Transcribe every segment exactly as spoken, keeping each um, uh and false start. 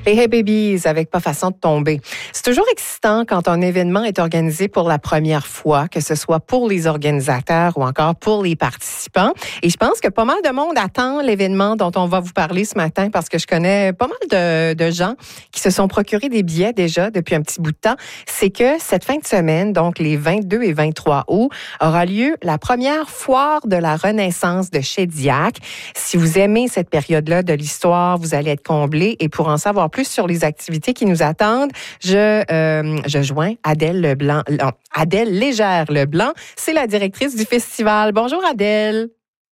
Les Hey Babies avec Pas façon de tomber. C'est toujours excitant quand un événement est organisé pour la première fois, que ce soit pour les organisateurs ou encore pour les participants. Et je pense que pas mal de monde attend l'événement dont on va vous parler ce matin parce que je connais pas mal de, de gens qui se sont procurés des billets déjà depuis un petit bout de temps. C'est que cette fin de semaine, donc les vingt-deux et vingt-trois août, aura lieu la première foire de la Renaissance de Shediac. Si vous aimez cette période-là de l'histoire, vous allez être comblés. Et pour en savoir plus sur les activités qui nous attendent, je, euh, je joins Adèle Leblanc, non, Adèle Légère-Leblanc. C'est la directrice du festival. Bonjour Adèle.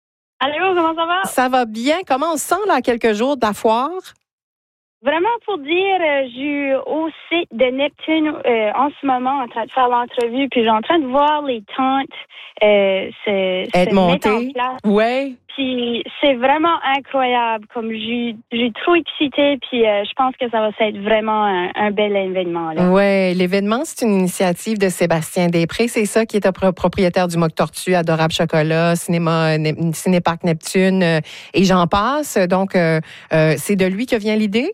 Allô, comment ça va? Ça va bien. Comment on se sent là, à quelques jours de la foire? Vraiment, pour dire, euh, je suis au site de Neptune euh, en ce moment en train de faire l'entrevue, puis j'ai en train de voir les tentes euh, se, Être se mettre en montée. place. Ouais. Puis c'est vraiment incroyable. Comme je je suis trop excitée, puis euh, je pense que ça va être vraiment un, un bel événement. Là. Oui, l'événement, c'est une initiative de Sébastien Després. C'est ça qui est le propriétaire du Mock Tortue, Adorable Chocolat, Cinéma, ne, Cinéparc Neptune euh, et j'en passe. Donc, euh, euh, c'est de lui que vient l'idée?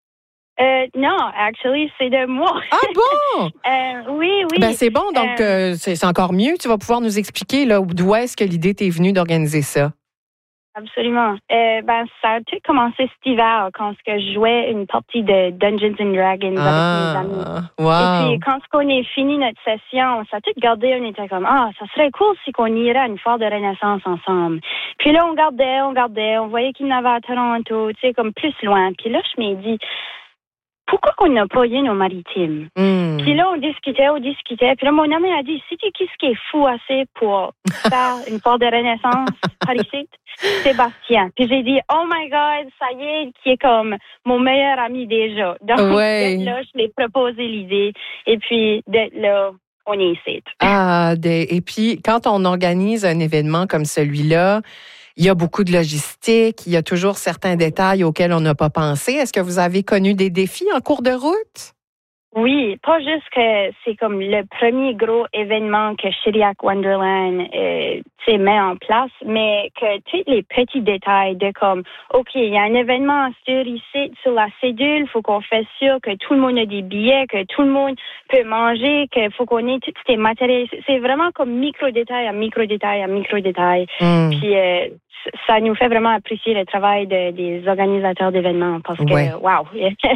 Euh, non, actually, c'est de moi. Ah bon? euh, oui, oui. Ben c'est bon, donc euh, euh, c'est, c'est encore mieux. Tu vas pouvoir nous expliquer là, d'où est-ce que l'idée t'est venue d'organiser ça? Absolument. Euh, ben, ça a tout commencé cet hiver quand je jouais une partie de Dungeons and Dragons ah, avec mes amis. Wow. Et puis, quand on est fini notre session, ça a tout gardé, on était comme, ah, ça serait cool si qu'on irait à une foire de Renaissance ensemble. Puis là, on gardait, on gardait, on voyait qu'il y en avait à Toronto, tu sais, comme plus loin. Puis là, je m'ai dit, pourquoi qu'on n'a pas eu nos maritimes? Mm. Puis là, on discutait, on discutait. Puis là, mon ami a dit, sais-tu qui ce qui est fou assez pour faire une foire de Renaissance par ici? Sébastien. Puis j'ai dit, oh my God, ça y est, qui est comme mon meilleur ami déjà. Donc, ouais. d'être là, je lui ai proposé l'idée. Et puis, d'être là, on est ici. Ah, des, et puis, quand on organise un événement comme celui-là, il y a beaucoup de logistique, il y a toujours certains détails auxquels on n'a pas pensé. Est-ce que vous avez connu des défis en cours de route? Oui, pas juste que c'est comme le premier gros événement que Shediac Wonderland euh, met en place, mais que tous les petits détails de comme, OK, il y a un événement sur ici, sur la cédule, il faut qu'on fasse sûr que tout le monde a des billets, que tout le monde peut manger, qu'il faut qu'on ait tous ces matériels. C'est vraiment comme micro-détail à micro-détail à micro-détail. Mm. Puis euh, ça nous fait vraiment apprécier le travail de, des organisateurs d'événements parce que, ouais. wow!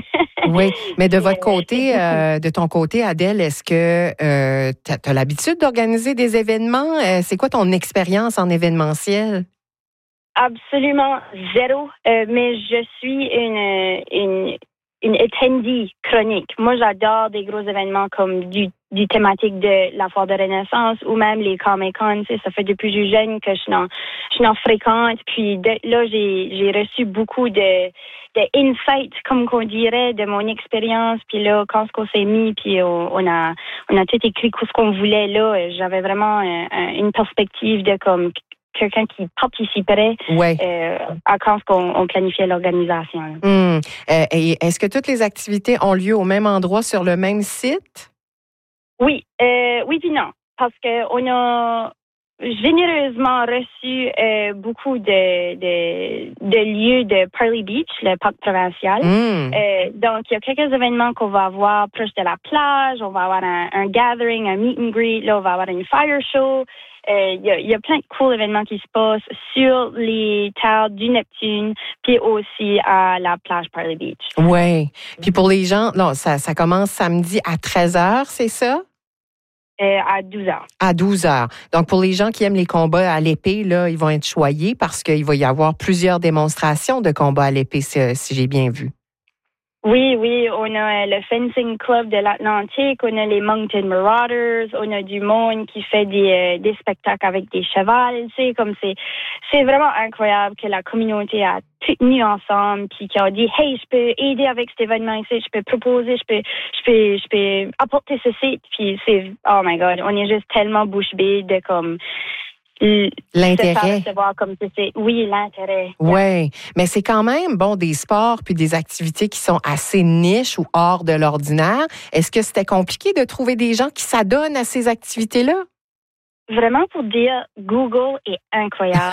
Oui, mais de votre côté, euh, de ton côté, Adèle, est-ce que euh, tu as l'habitude d'organiser des événements? Euh, c'est quoi ton expérience en événementiel? Absolument zéro, euh, mais je suis une, une, une attendee chronique. Moi, j'adore des gros événements comme du du thématique de la foire de Renaissance ou même les Comic-Con. Ça fait depuis que je suis jeune que je suis en, je suis en fréquente. Puis de, là, j'ai, j'ai reçu beaucoup de, de insights, comme qu'on dirait, de mon expérience. Puis là, quand on s'est mis, puis on, on a on a tout écrit ce qu'on voulait là, j'avais vraiment un, un, une perspective de comme quelqu'un qui participerait ouais. euh, à quand on, on planifiait l'organisation. Mmh. Euh, et est-ce que toutes les activités ont lieu au même endroit sur le même site? Oui, euh, oui puis non, parce que on a généreusement reçu euh, beaucoup de, de, de lieux de Pearly Beach, le parc provincial. Mm. Euh, donc, il y a quelques événements qu'on va avoir proche de la plage. On va avoir un, un gathering, un meet and greet. Là, on va avoir une fire show. Euh, il, y a, il y a plein de cool événements qui se passent sur les terres du Neptune, puis aussi à la plage Pearly Beach. Oui. Puis pour les gens, non, ça, ça commence samedi à treize heures, c'est ça? Euh, à douze heures. À douze heures. Donc, pour les gens qui aiment les combats à l'épée, là, ils vont être choyés parce qu'il va y avoir plusieurs démonstrations de combats à l'épée, si, si j'ai bien vu. Oui, oui, on a le Fencing Club de l'Atlantique, on a les Mountain Marauders, on a du monde qui fait des, euh, des spectacles avec des chevals, tu sais, comme c'est, c'est vraiment incroyable que la communauté a tout mis ensemble, puis qui a dit, hey, je peux aider avec cet événement ici, je peux proposer, je peux, je peux, je peux apporter ceci, puis c'est, oh my God, on est juste tellement bouche bée de comme, l'intérêt. Comme c'est, oui, l'intérêt. Oui, mais c'est quand même, bon, des sports puis des activités qui sont assez niches ou hors de l'ordinaire. Est-ce que c'était compliqué de trouver des gens qui s'adonnent à ces activités-là? vraiment pour dire, Google est incroyable.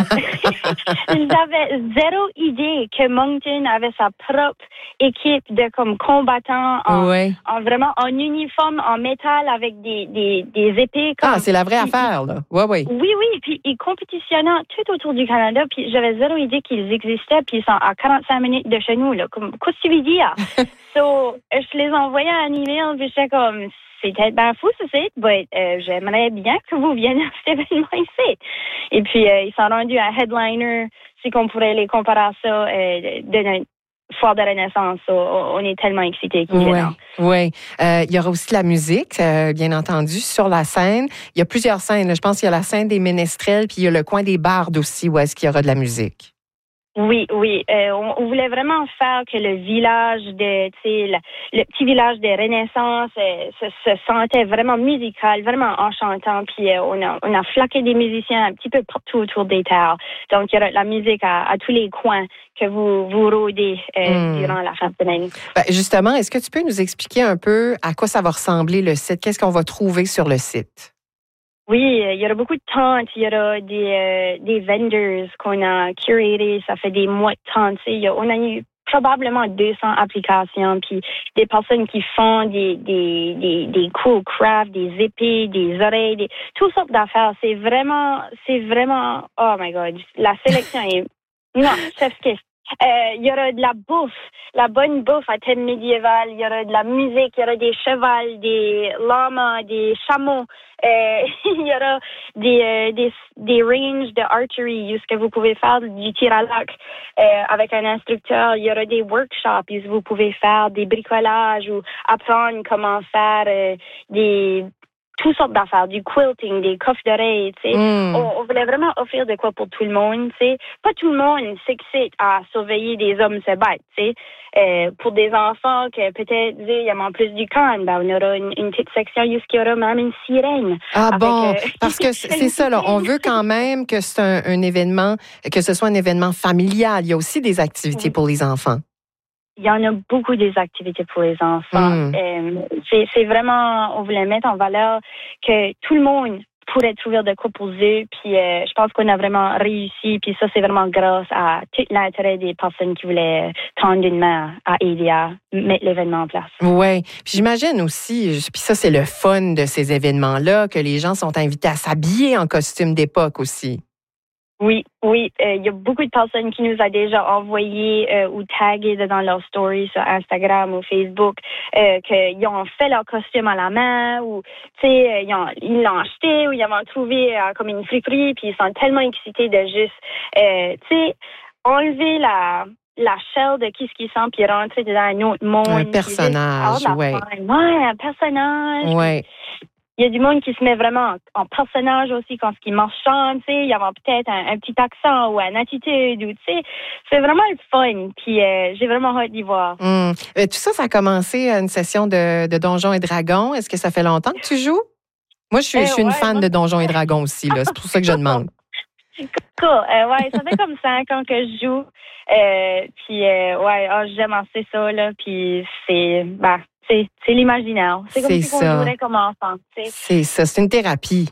J'avais zéro idée que Moncton avait sa propre équipe de comme combattants en, ouais. en vraiment en uniforme, en métal avec des, des, des épées. Comme, ah, c'est la vraie affaire, là. Oui, oui. Oui, oui. Puis ils compétitionnent tout autour du Canada. Puis j'avais zéro idée qu'ils existaient. Puis ils sont à quarante-cinq minutes de chez nous, là. Comme, qu'est-ce que tu veux dire? So, je les envoyais un email. Puis j'étais comme, c'est peut-être bien fou, ce site, mais euh, j'aimerais bien que vous veniez à cet événement ici. Et puis, euh, ils sont rendus à Headliner, si qu'on pourrait les comparer à ça, euh, de notre foire de Renaissance. So, on est tellement excités qu'ils oui, viennent. Oui. Euh, il y aura aussi de la musique, euh, bien entendu, sur la scène. Il y a plusieurs scènes. Là. Je pense qu'il y a la scène des ménestrels, puis il y a le coin des bardes aussi, où est-ce qu'il y aura de la musique. Oui, oui. Euh, on, on voulait vraiment faire que le village de, tu sais, le, le petit village de Renaissance euh, se, se sentait vraiment musical, vraiment enchantant. Puis euh, on a on a flaqué des musiciens un petit peu partout autour des terres. Donc il y aura de la musique à, à tous les coins que vous vous rôdez euh, mm. durant la fin de semaine. Ben, justement, est-ce que tu peux nous expliquer un peu à quoi ça va ressembler le site? Qu'est-ce qu'on va trouver sur le site? Oui, il y aura beaucoup de tentes, il y aura des, euh, des vendors qu'on a curatés, ça fait des mois de tentes. On a eu probablement deux cents applications, puis des personnes qui font des, des, des, des cool crafts, des épées, des oreilles, des, toutes sortes d'affaires. C'est vraiment, c'est vraiment, oh my God, la sélection est, non, chef's kiss. Euh, il y aura de la bouffe, la bonne bouffe à thème médiéval. Il y aura de la musique, il y aura des chevals, des lamas, des chameaux. Euh, il y aura des, euh, des, des ranges de archery, où ce que vous pouvez faire du tir à l'arc euh, avec un instructeur. Il y aura des workshops, où vous pouvez faire des bricolages ou apprendre comment faire euh, des toutes sortes d'affaires, du quilting, des coffres d'oreilles, tu sais. Mm. On, on voulait vraiment offrir de quoi pour tout le monde, tu sais. Pas tout le monde s'excite à surveiller des hommes se battre, tu sais. Euh, pour des enfants que peut-être, il y a en plus du camp, ben, on aura une, une petite section où il y aura même une sirène. Ah avec, bon, euh, parce que c'est ça, là. On veut quand même que c'est un, un événement, que ce soit un événement familial. Il y a aussi des activités oui. pour les enfants. Il y en a beaucoup des activités pour les enfants. Mm. Euh, c'est, c'est vraiment, on voulait mettre en valeur que tout le monde pourrait trouver de quoi pour eux. Puis euh, je pense qu'on a vraiment réussi. Puis ça, c'est vraiment grâce à tout l'intérêt des personnes qui voulaient tendre une main à aider à mettre l'événement en place. Oui. Puis j'imagine aussi, puis ça, c'est le fun de ces événements-là, que les gens sont invités à s'habiller en costume d'époque aussi. Oui, oui. Il euh, y a beaucoup de personnes qui nous ont déjà envoyé euh, ou tagué dans leurs stories sur Instagram ou Facebook euh, qu'ils ont fait leur costume à la main ou, tu sais, ils, ont, ils l'ont acheté ou ils l'ont trouvé euh, comme une friperie puis ils sont tellement excités de juste, euh, tu sais, enlever la... la shell de qui ce qu'ils sont, puis rentrer dans un autre monde. Un personnage, oui. Ouais, un personnage. Oui. Il y a du monde qui se met vraiment en, en personnage aussi quand ils marchandent, tu sais, il y a peut-être un, un petit accent ou une attitude, ou tu sais, c'est vraiment le fun, puis euh, j'ai vraiment hâte d'y voir. Mmh. Euh, tout ça, ça a commencé à une session de, de Donjons et Dragons. Est-ce que ça fait longtemps que tu joues? Moi, je suis, euh, je suis ouais, une fan moi... de Donjons et Dragons aussi, là. C'est pour ça que je demande. Cool. Euh, ouais, ça fait comme cinq ans que je joue. Euh, puis, euh, ouais, oh, j'aime assez ça, là. Puis, c'est, bah, c'est, c'est l'imaginaire. C'est comme c'est si on jouerait comme enfant. T'sais. C'est ça. C'est une thérapie.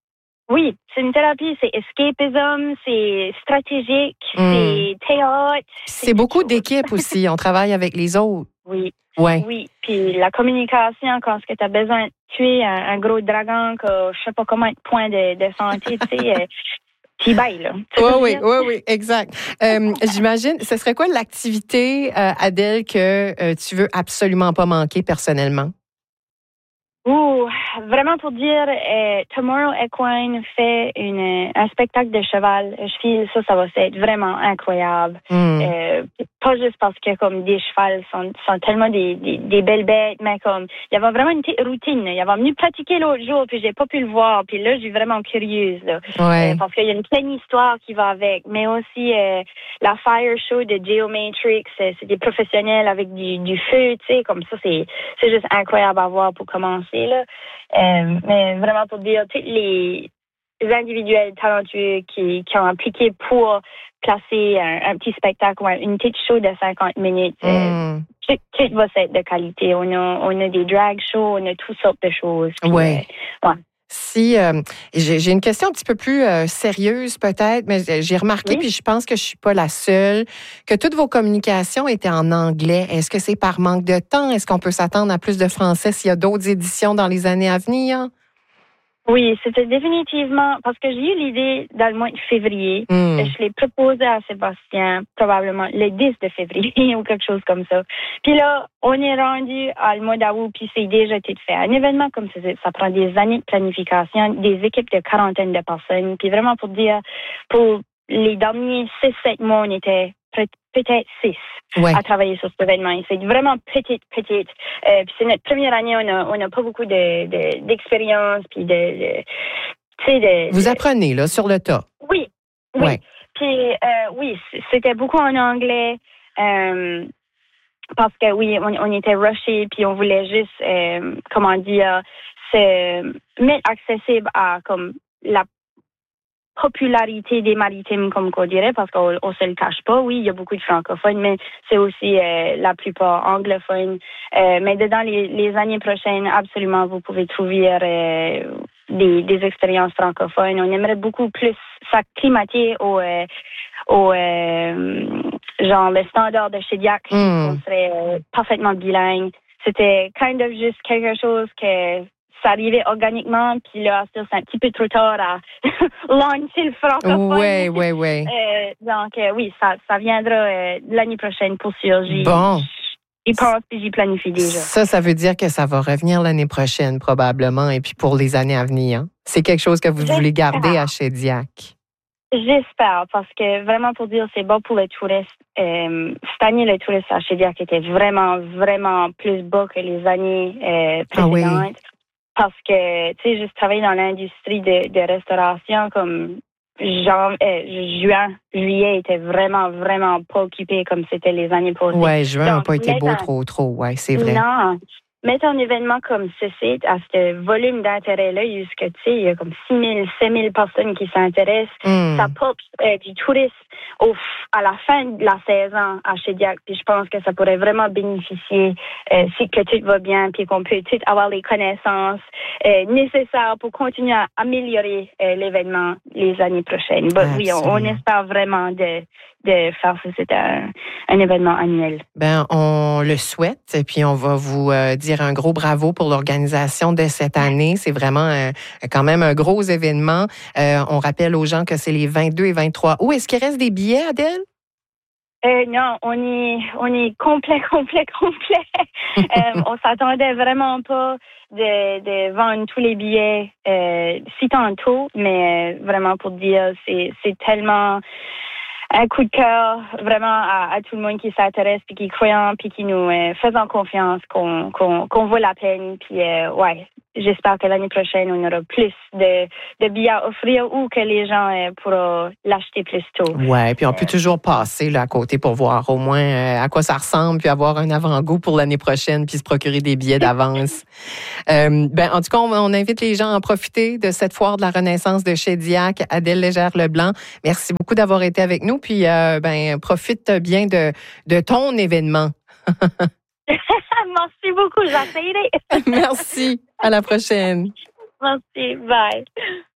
Oui, c'est une thérapie. C'est escapism, c'est stratégique, mm. c'est théâtre. C'est, c'est beaucoup d'équipes aussi. On travaille avec les autres. Oui. Ouais. Oui. Puis, la communication, quand tu as besoin de tuer un, un gros dragon, que je sais pas comment de points de, de santé, tu sais. Oui, oui, oui, oui, exact. Euh, j'imagine, ce serait quoi l'activité, euh, Adèle, que euh, tu veux absolument pas manquer personnellement? Ouh, vraiment pour dire, euh, Tomorrow Equine fait une, un spectacle de cheval. Je file ça, ça va être vraiment incroyable. Mm. Euh, pas juste parce que comme des chevals sont, sont tellement des, des, des belles bêtes, mais comme il y avait vraiment une petite routine. Il y avait venu pratiquer l'autre jour, puis j'ai pas pu le voir. Puis là, je suis vraiment curieuse là, ouais. euh, parce qu'il y a une pleine histoire qui va avec. Mais aussi euh, la Fire Show de Geomatrix, c'est, c'est des professionnels avec du, du feu, tu sais, comme ça, c'est c'est juste incroyable à voir pour commencer. Là. Euh, mais vraiment pour dire, tous les individuels talentueux qui, qui ont appliqué pour placer un, un petit spectacle ou une petite show de cinquante minutes, mm. euh, tout, tout va être de qualité. On a, on a des drag shows, on a toutes sortes de choses. Oui. Euh, ouais. Si euh, j'ai, j'ai une question un petit peu plus euh, sérieuse peut-être, mais j'ai remarqué, Oui. puis je pense que je suis pas la seule, que toutes vos communications étaient en anglais. Est-ce que c'est par manque de temps? Est-ce qu'on peut s'attendre à plus de français s'il y a d'autres éditions dans les années à venir? Oui, c'était définitivement parce que j'ai eu l'idée dans le mois de février. Mm. Et je l'ai proposé à Sébastien probablement le dix de février ou quelque chose comme ça. Puis là, on est rendu à le mois d'août, puis c'est déjà tout fait. Un événement comme ça, ça prend des années de planification, des équipes de quarantaine de personnes. Puis vraiment pour dire, pour les derniers six, sept mois, on était peut-être six Ouais. à travailler sur cet événement. C'est vraiment petite, petite. Euh, puis c'est notre première année, on a, on a pas beaucoup de, de, d'expérience, puis de, de tu sais, de... Vous de, apprenez, là, sur le tas. Oui, oui. Ouais. Puis euh, oui, c'était beaucoup en anglais. Euh, parce que oui, on, on était rushés, puis on voulait juste, euh, comment dire, se mettre accessible à comme la popularité des maritimes, comme qu'on dirait, parce qu'on on se le cache pas. Oui, il y a beaucoup de francophones, mais c'est aussi euh, la plupart anglophones. Euh, mais dedans les, les années prochaines, absolument, vous pouvez trouver euh, des, des expériences francophones. On aimerait beaucoup plus s'acclimater au, euh, au euh, genre le standard de Shediac, Mm. on serait euh, parfaitement bilingue. C'était kind of juste quelque chose que ça arrivait organiquement, puis là, c'est un petit peu trop tard à lancer le francophone. Oui, oui, oui. Euh, donc, euh, oui, ça, ça viendra euh, l'année prochaine pour sûr. J'y, Bon. j'y pense puis j'y planifie déjà. Ça, ça veut dire que ça va revenir l'année prochaine, probablement, et puis pour les années à venir. C'est quelque chose que vous J'espère. voulez garder à Shediac. J'espère, parce que vraiment pour dire, c'est bon pour les touristes. Euh, cette année, le tourisme à Shediac était vraiment, vraiment plus bas que les années euh, précédentes. Ah oui. Parce que, tu sais, juste travailler dans l'industrie de, de restauration comme genre, euh, juin, juillet était vraiment, vraiment pas occupé comme c'était les années passées. Oui, juin n'a Donc, pas été beau mettre un- trop, trop. Oui, c'est vrai. Non. Mettre un événement comme ceci, à ce volume d'intérêt-là, jusqu'à, tu sais, il y a comme six mille, sept mille personnes qui s'intéressent. Mm. Ça porte euh, du tourisme au, à la fin de la saison à Shediac. Puis je pense que ça pourrait vraiment bénéficier euh, si que tout va bien, puis qu'on peut tout avoir les connaissances euh, nécessaires pour continuer à améliorer euh, l'événement les années prochaines. But oui, on, on Absolument. espère vraiment de, de faire ça. C'est un, un événement annuel. Ben, on le souhaite, et puis on va vous euh, dire un gros bravo pour l'organisation de cette année. C'est vraiment euh, quand même un gros événement. Euh, on rappelle aux gens que c'est les vingt-deux et vingt-trois août. Est-ce qu'il reste des billets, Adèle? Euh, non, on est, on est complet, complet, complet. euh, on s'attendait vraiment pas de, de vendre tous les billets euh, si tantôt, mais euh, vraiment pour dire, c'est, c'est tellement un coup de cœur vraiment à, à tout le monde qui s'intéresse puis qui croyant puis qui nous euh, faisant confiance qu'on, qu'on, qu'on vaut la peine. Puis euh, ouais, j'espère que l'année prochaine on aura plus de, de billets à offrir ou que les gens euh, pourront l'acheter plus tôt. Ouais, puis on peut toujours passer là à côté pour voir au moins euh, à quoi ça ressemble, puis avoir un avant-goût pour l'année prochaine, puis se procurer des billets d'avance. euh, ben en tout cas, on, on invite les gens à en profiter de cette foire de la Renaissance de Shediac. Adèle Légère-Leblanc, merci beaucoup d'avoir été avec nous. Puis euh, ben profite bien de de ton événement. Merci beaucoup, j'essaierai. Merci. À la prochaine. Merci, bye.